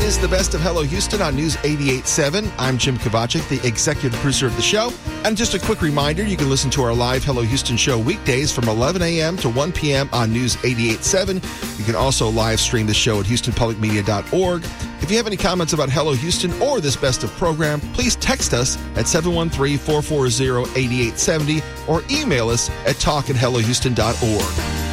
is the Best of Hello Houston on News 88.7. I'm Jim Kovacic, the executive producer of the show. And just a quick reminder, you can listen to our live Hello Houston show weekdays from 11 a.m. to 1 p.m. on News 88.7. You can also live stream the show at HoustonPublicMedia.org. If you have any comments about Hello Houston or this Best of program, please text us at 713-440-8870 or email us at talk@hellohouston.org.